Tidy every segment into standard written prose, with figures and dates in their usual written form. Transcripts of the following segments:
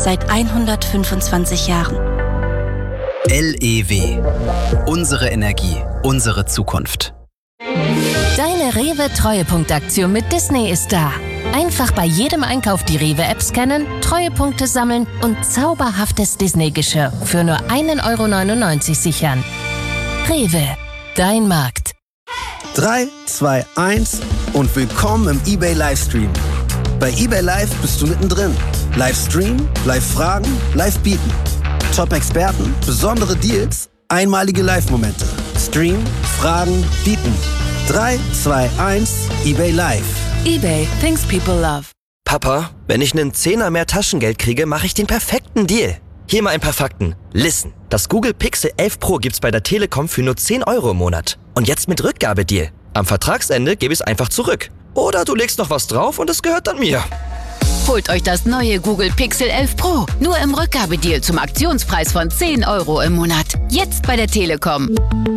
seit 125 Jahren. LEW. Unsere Energie, unsere Zukunft. Deine Rewe-Treuepunktaktion mit Disney ist da. Einfach bei jedem Einkauf die Rewe-App scannen, Treuepunkte sammeln und zauberhaftes Disney-Geschirr für nur 1,99 € sichern. Rewe, dein Markt. 3, 2, 1 und willkommen im eBay Livestream. Bei eBay Live bist du mittendrin. Livestream, Live-Fragen, Live-Bieten. Top-Experten, besondere Deals, einmalige Live-Momente. Stream, Fragen, Bieten. 3, 2, 1, eBay Live. eBay, things people love. Papa, wenn ich einen Zehner mehr Taschengeld kriege, mache ich den perfekten Deal. Hier mal ein paar Fakten. Listen, das Google Pixel 11 Pro gibt's bei der Telekom für nur 10 € im Monat. Und jetzt mit Rückgabedeal. Am Vertragsende gebe ich es einfach zurück. Oder du legst noch was drauf und es gehört dann mir. Holt euch das neue Google Pixel 11 Pro. Nur im Rückgabedeal zum Aktionspreis von 10 € im Monat. Jetzt bei der Telekom.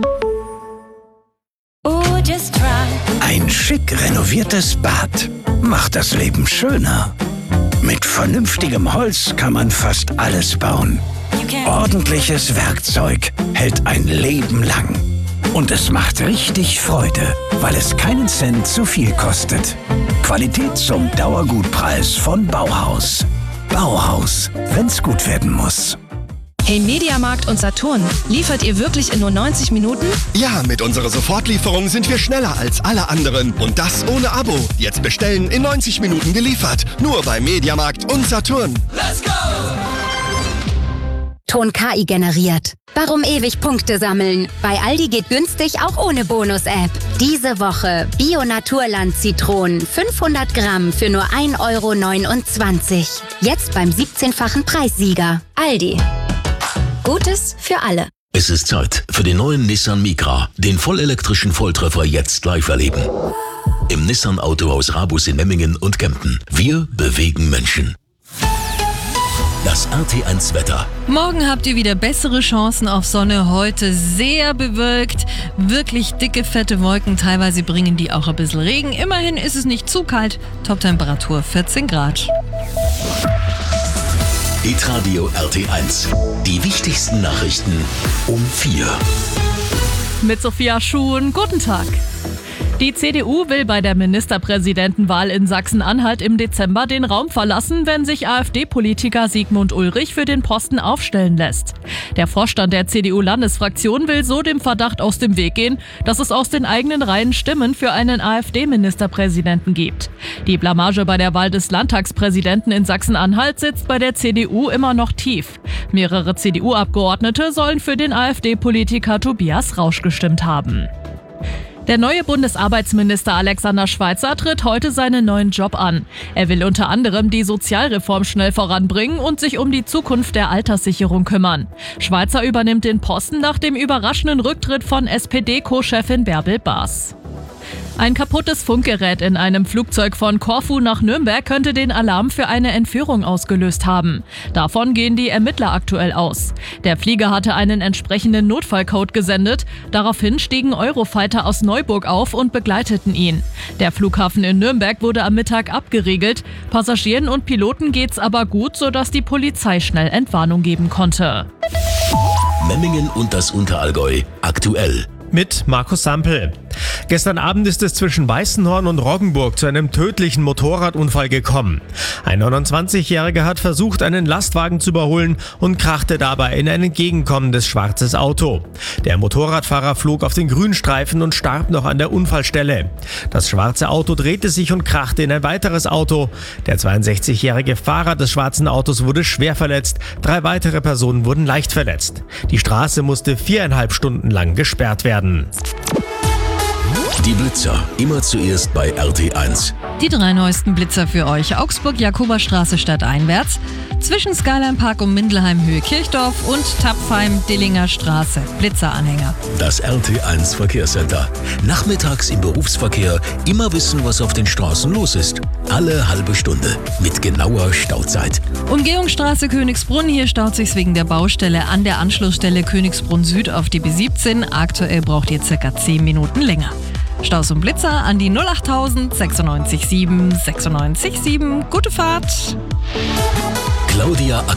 Ein schick renoviertes Bad macht das Leben schöner. Mit vernünftigem Holz kann man fast alles bauen. Ordentliches Werkzeug hält ein Leben lang. Und es macht richtig Freude, weil es keinen Cent zu viel kostet. Qualität zum Dauergutpreis von Bauhaus. Bauhaus, wenn's gut werden muss. Hey Mediamarkt und Saturn, liefert ihr wirklich in nur 90 Minuten? Ja, mit unserer Sofortlieferung sind wir schneller als alle anderen. Und das ohne Abo. Jetzt bestellen, in 90 Minuten geliefert. Nur bei Mediamarkt und Saturn. Let's go! Ton KI generiert. Warum ewig Punkte sammeln? Bei Aldi geht günstig auch ohne Bonus-App. Diese Woche Bio-Naturland-Zitronen 500 Gramm für nur 1,29 €. Jetzt beim 17-fachen Preissieger. Aldi. Gutes für alle. Es ist Zeit für den neuen Nissan Micra, den vollelektrischen Volltreffer jetzt live erleben. Im Nissan Autohaus Rabus in Memmingen und Kempten. Wir bewegen Menschen. Das RT1 Wetter. Morgen habt ihr wieder bessere Chancen auf Sonne. Heute sehr bewölkt. Wirklich dicke, fette Wolken. Teilweise bringen die auch ein bisschen Regen. Immerhin ist es nicht zu kalt. Toptemperatur 14 Grad. Hitradio RT1. Die wichtigsten Nachrichten um 4. Mit Sophia Schuhn. Guten Tag. Die CDU will bei der Ministerpräsidentenwahl in Sachsen-Anhalt im Dezember den Raum verlassen, wenn sich AfD-Politiker Sigmund Ulrich für den Posten aufstellen lässt. Der Vorstand der CDU-Landesfraktion will so dem Verdacht aus dem Weg gehen, dass es aus den eigenen Reihen Stimmen für einen AfD-Ministerpräsidenten gibt. Die Blamage bei der Wahl des Landtagspräsidenten in Sachsen-Anhalt sitzt bei der CDU immer noch tief. Mehrere CDU-Abgeordnete sollen für den AfD-Politiker Tobias Rausch gestimmt haben. Der neue Bundesarbeitsminister Alexander Schweitzer tritt heute seinen neuen Job an. Er will unter anderem die Sozialreform schnell voranbringen und sich um die Zukunft der Alterssicherung kümmern. Schweitzer übernimmt den Posten nach dem überraschenden Rücktritt von SPD-Co-Chefin Bärbel Baas. Ein kaputtes Funkgerät in einem Flugzeug von Korfu nach Nürnberg könnte den Alarm für eine Entführung ausgelöst haben. Davon gehen die Ermittler aktuell aus. Der Flieger hatte einen entsprechenden Notfallcode gesendet. Daraufhin stiegen Eurofighter aus Neuburg auf und begleiteten ihn. Der Flughafen in Nürnberg wurde am Mittag abgeriegelt. Passagieren und Piloten geht's aber gut, sodass die Polizei schnell Entwarnung geben konnte. Memmingen und das Unterallgäu aktuell. Mit Markus Sampel. Gestern Abend ist es zwischen Weißenhorn und Roggenburg zu einem tödlichen Motorradunfall gekommen. Ein 29-Jähriger hat versucht, einen Lastwagen zu überholen und krachte dabei in ein entgegenkommendes schwarzes Auto. Der Motorradfahrer flog auf den Grünstreifen und starb noch an der Unfallstelle. Das schwarze Auto drehte sich und krachte in ein weiteres Auto. Der 62-jährige Fahrer des schwarzen Autos wurde schwer verletzt. 3 weitere Personen wurden leicht verletzt. Die Straße musste 4,5 Stunden lang gesperrt werden. Die Blitzer, immer zuerst bei RT1. Die 3 neuesten Blitzer für euch. Augsburg-Jakoberstraße stadteinwärts, zwischen Skyline Park und Mindelheim Höhe Kirchdorf und Tapfheim Dillinger Straße. Blitzeranhänger. Das RT1 Verkehrscenter. Nachmittags im Berufsverkehr immer wissen, was auf den Straßen los ist. Alle halbe Stunde mit genauer Stauzeit. Umgehungsstraße Königsbrunn. Hier staut sich's wegen der Baustelle an der Anschlussstelle Königsbrunn Süd auf die B17. Aktuell braucht ihr ca. 10 Minuten länger. Staus und Blitzer an die 08000 96 7 96 7. Gute Fahrt! Claudia